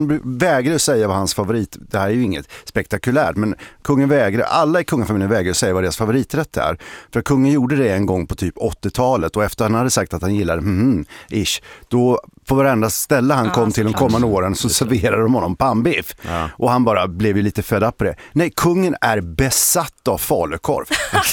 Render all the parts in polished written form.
vägrar säga vad hans favorit, det här är ju inget spektakulärt, men kungen vägrar, alla i kungafamiljen vägrar säga vad deras favoriträtt är. För kungen gjorde det en gång på typ 80-talet och efter han hade sagt att han gillade då på varenda ställe han kom till de kommande åren så serverade de honom pannbiff. Ja. Och han bara blev ju lite fed up på det. Nej, kungen är besatt av falukorv.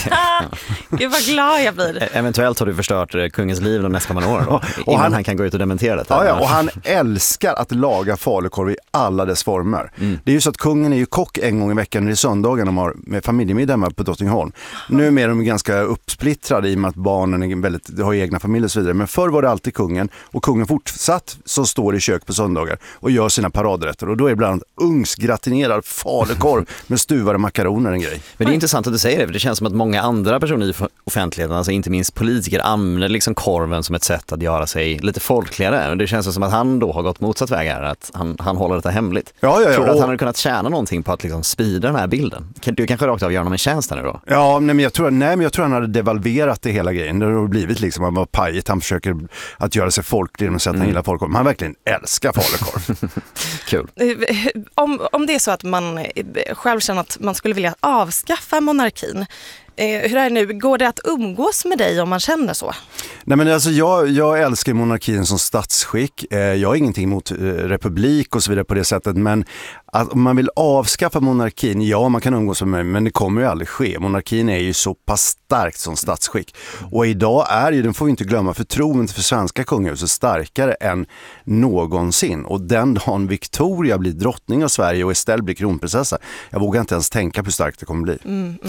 Gud vad glad jag blir. Eventuellt har du förstört kungens liv de nästkommande åren då, innan han kan gå ut och dementera det. Ja, och han älskar att laga falukorv i alla dess former. Det är ju så att kungen är ju kock en gång i veckan, det är söndagen de har med familjemiddag hemma på Drottningholm. Nu är de ganska uppsplittrade i och med att barnen är har egna familjer och så vidare. Men förr var det alltid kungen, och kungen fortsatt så står i kök på söndagar och gör sina paradrätter. Och då är det bland ugnsgratinerad falukorv med stuvade makaroner en grej. Men det är intressant att du säger det, för det känns som att många andra personer i offentligheten, alltså inte minst politiker, använder liksom korven som ett sätt att göra sig lite folkligare. Det känns som att han då har gått motsatt väg här, att han håller detta hemligt. Tror du att han hade kunnat tjäna någonting på att liksom sprida den här bilden? Du kanske rakt av gör honom en tjänst nu då? Ja, men jag tror han hade devalverat det hela grejen. Det har blivit liksom att vara pajigt. Han försöker att göra sig folklig genom att säga att han gillar falukorv. Han verkligen älskar falukorv. Kul. Om det är så att man själv känner att man skulle vilja avskaffa monarkin, hur är det nu? Går det att umgås med dig om man känner så? Nej, men alltså jag älskar monarkin som statsskick. Jag har ingenting emot republik och så vidare på det sättet. Men att om man vill avskaffa monarkin, ja, man kan umgås med mig, men det kommer ju aldrig ske. Monarkin är ju så pass starkt som statsskick. Och idag är ju, den får vi inte glömma, förtroendet för svenska kungahuset starkare än någonsin. Och den dagen Victoria blir drottning av Sverige och Estelle blir kronprinsessa, jag vågar inte ens tänka på hur starkt det kommer bli.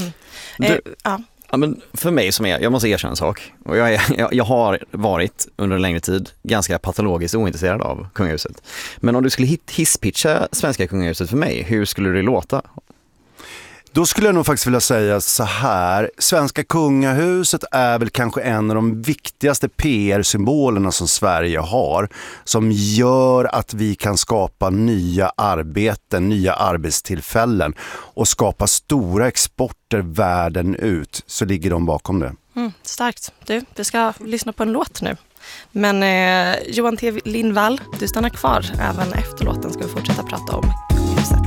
Ja, men för mig jag måste erkänna en sak. Och jag har varit under en längre tid ganska patologiskt ointresserad av kungahuset. Men om du skulle hisspitcha svenska kungahuset för mig, hur skulle det låta? Då skulle jag nog faktiskt vilja säga så här. Svenska kungahuset är väl kanske en av de viktigaste PR-symbolerna som Sverige har, som gör att vi kan skapa nya arbeten, nya arbetstillfällen och skapa stora exporter världen ut. Så ligger de bakom det. Starkt. Vi ska lyssna på en låt nu. Men Johan T. Lindvall, du stannar kvar. Även efter låten ska vi fortsätta prata om